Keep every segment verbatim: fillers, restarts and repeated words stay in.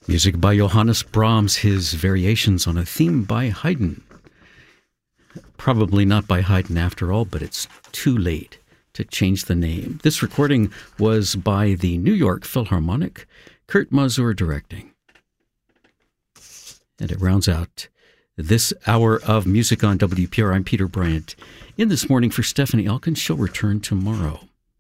Music by Johannes Brahms, his variations on a theme by Haydn. Probably not by Haydn after all, but it's too late to change the name. This recording was by the New York Philharmonic, Kurt Masur directing. And it rounds out this hour of music on W P R. I'm Peter Bryant. In this morning for Stephanie Elkins. She'll return tomorrow.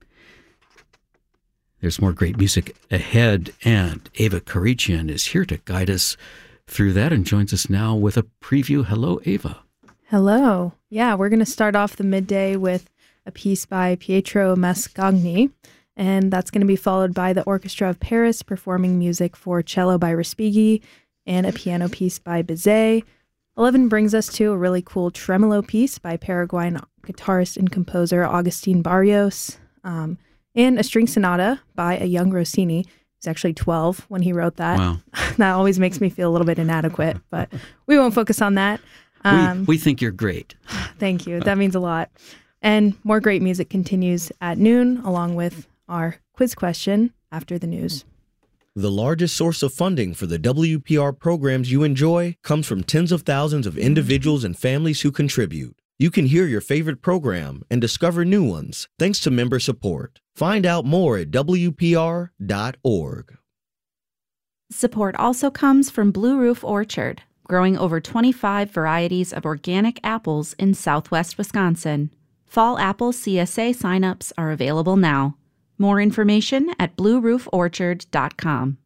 There's more great music ahead, and Ava Karijian is here to guide us through that and joins us now with a preview. Hello, Ava. Hello. Yeah, we're going to start off the midday with a piece by Pietro Mascagni, and that's going to be followed by the Orchestra of Paris performing music for cello by Respighi and a piano piece by Bizet. eleven brings us to a really cool tremolo piece by Paraguayan guitarist and composer Agustin Barrios. Um, And a string sonata by a young Rossini. He's actually twelve when he wrote that. Wow. That always makes me feel a little bit inadequate, but we won't focus on that. Um, we, we think you're great. Thank you. That means a lot. And more great music continues at noon, along with our quiz question after the news. The largest source of funding for the W P R programs you enjoy comes from tens of thousands of individuals and families who contribute. You can hear your favorite program and discover new ones thanks to member support. Find out more at W P R dot org. Support also comes from Blue Roof Orchard, growing over twenty-five varieties of organic apples in southwest Wisconsin. Fall Apple C S A signups are available now. More information at blue roof orchard dot com.